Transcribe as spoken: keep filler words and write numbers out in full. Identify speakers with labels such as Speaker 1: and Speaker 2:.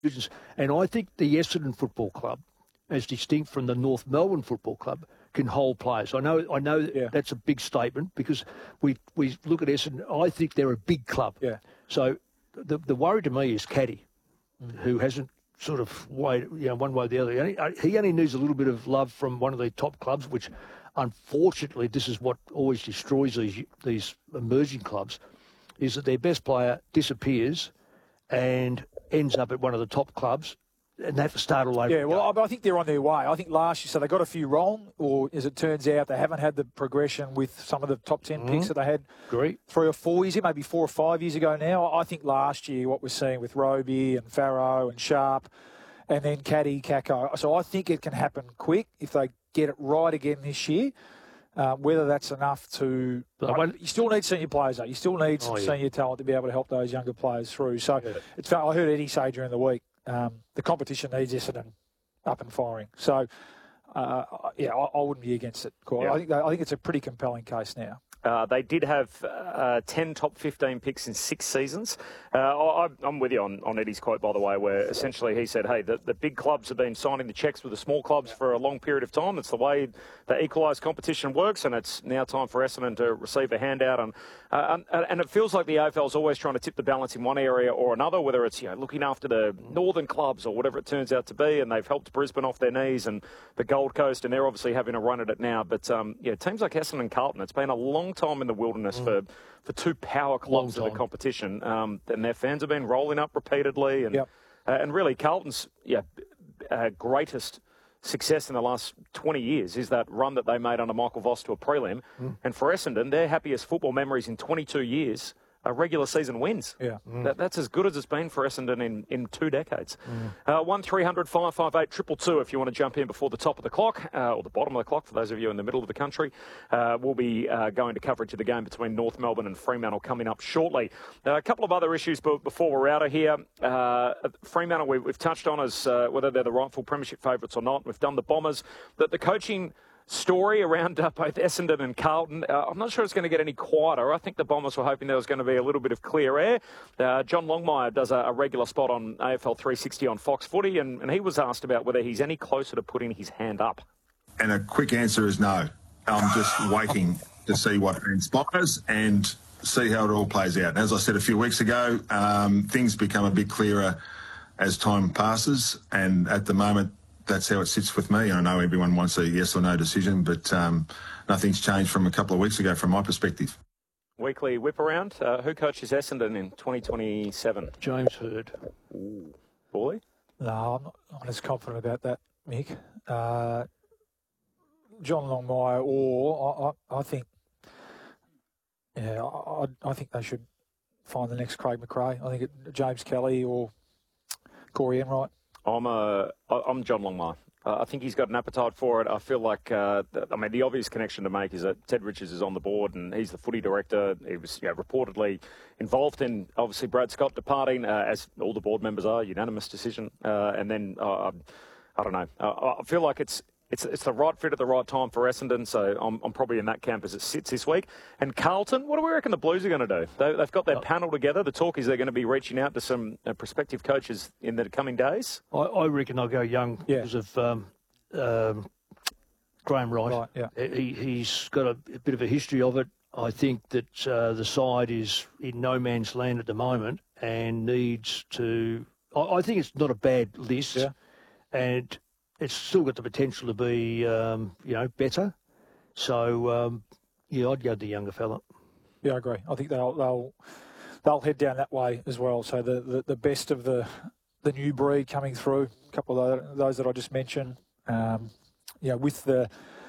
Speaker 1: divisions. And I think the Essendon Football Club, as distinct from the North Melbourne Football Club, can hold players. I know I know
Speaker 2: Yeah.
Speaker 1: that's a big statement because we we look at Essendon, I think they're a big club.
Speaker 2: Yeah.
Speaker 1: So the the worry to me is Caddy, mm. who hasn't sort of weighed, you know, one way or the other. He only, he only needs a little bit of love from one of the top clubs, which unfortunately this is what always destroys these these emerging clubs, is that their best player disappears and ends up at one of the top clubs. And they have to start all over.
Speaker 2: Yeah, well, I think they're on their way. I think last year, so they got a few wrong, or as it turns out, they haven't had the progression with some of the top ten mm-hmm. picks that they had
Speaker 1: Great.
Speaker 2: three or four years ago, maybe four or five years ago now. I think last year, what we're seeing with Roby and Farrow and Sharp, and then Caddy, Kako. So I think it can happen quick if they get it right again this year. Uh, whether that's enough to... I, you still need senior players, though. You still need some oh, yeah. senior talent to be able to help those younger players through. So yeah. it's, I heard Eddie say during the week, Um, the competition needs Essendon up and firing. So, uh, yeah, I, I wouldn't be against it. Yeah. I think I think it's a pretty compelling case now.
Speaker 3: Uh, they did have uh, ten top fifteen picks in six seasons. Uh, I, I'm with you on, on Eddie's quote, by the way, where essentially he said, hey, the, the big clubs have been signing the checks with the small clubs for a long period of time. It's the way the equalised competition works, and it's now time for Essendon to receive a handout. And, uh, and, and it feels like the A F L is always trying to tip the balance in one area or another, whether it's, you know, looking after the northern clubs or whatever it turns out to be, and they've helped Brisbane off their knees and the Gold Coast, and they're obviously having a run at it now. But, um, yeah, teams like Essendon and Carlton, it's been a long time in the wilderness mm. for, for two power clubs in the competition. Um, and their fans have been rolling up repeatedly. And,
Speaker 2: yep.
Speaker 3: uh, and really, Carlton's yeah, uh, greatest success in the last twenty years is that run that they made under Michael Voss to a prelim. Mm. And for Essendon, their happiest football memories in twenty-two years are regular season wins.
Speaker 2: Yeah.
Speaker 3: Mm. That, that's as good as it's been for Essendon in, in two decades. Mm. Uh, one three hundred five five eight two two two if you want to jump in before the top of the clock, uh, or the bottom of the clock for those of you in the middle of the country. Uh, we'll be uh, going to coverage of the game between North Melbourne and Fremantle coming up shortly. Uh, a couple of other issues before we're out of here. Uh, Fremantle, we, we've touched on as uh, whether they're the rightful premiership favourites or not. We've done the Bombers. That the coaching story around uh, both Essendon and Carlton, uh, I'm not sure it's going to get any quieter. I think the Bombers were hoping there was going to be a little bit of clear air. Uh, John Longmire does a, a regular spot on A F L three sixty on Fox Footy, and, and he was asked about whether he's any closer to putting his hand up.
Speaker 4: And a quick answer is no. I'm just waiting to see what transpires and see how it all plays out. And as I said a few weeks ago, um, things become a bit clearer as time passes, and at the moment, that's how it sits with me. I know everyone wants a yes or no decision, but um, nothing's changed from a couple of weeks ago from my perspective.
Speaker 3: Weekly whip around. Uh, who coaches Essendon in twenty twenty-seven?
Speaker 1: James Hird.
Speaker 3: Ooh. Boy?
Speaker 2: No, I'm not, I'm not as confident about that, Mick. Uh, John Longmire, or I, I, I think, yeah, I, I think they should find the next Craig McRae. I think it, James Kelly or Corey Enright.
Speaker 3: I'm a, I'm John Longmire. Uh, I think he's got an appetite for it. I feel like, uh, I mean, the obvious connection to make is that Ted Richards is on the board and he's the footy director. He was, you know, reportedly involved in, obviously, Brad Scott departing, uh, as all the board members are, unanimous decision. Uh, and then, uh, I don't know, uh, I feel like it's, It's it's the right fit at the right time for Essendon, so I'm, I'm probably in that camp as it sits this week. And Carlton, what do we reckon the Blues are going to do? They, they've got their oh. panel together. The talk is they're going to be reaching out to some uh, prospective coaches in the coming days.
Speaker 1: I, I reckon they'll go young
Speaker 2: yeah.
Speaker 1: because of um, um, Graham Wright.
Speaker 2: Right, yeah.
Speaker 1: he, he's got a, a bit of a history of it. I think that uh, the side is in no man's land at the moment and needs to... I, I think it's not a bad list.
Speaker 2: Yeah.
Speaker 1: And... it's still got the potential to be, um, you know, better. So, um, yeah, I'd go the younger fella.
Speaker 2: Yeah, I agree. I think they'll they'll they'll head down that way as well. So the, the, the best of the the new breed coming through. A couple of those that I just mentioned. Um, yeah, with the